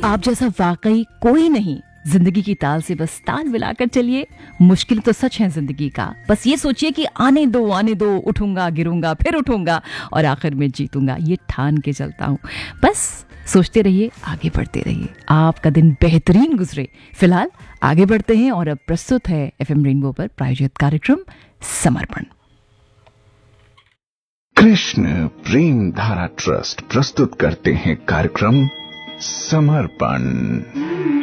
आप जैसा वाकई कोई नहीं। जिंदगी की ताल से बस ताल मिलाकर चलिए। मुश्किल तो सच है जिंदगी का, बस ये सोचिए कि आने दो, उठूंगा गिरूंगा फिर उठूंगा और आखिर में जीतूंगा, ये ठान के चलता हूँ। बस सोचते रहिए, आगे बढ़ते रहिए, आपका दिन बेहतरीन गुजरे। फिलहाल आगे बढ़ते हैं और अब प्रस्तुत है एफएम रेनबो पर प्रायोजित कार्यक्रम समर्पण। कृष्ण प्रेम धारा ट्रस्ट प्रस्तुत करते हैं कार्यक्रम समर्पण।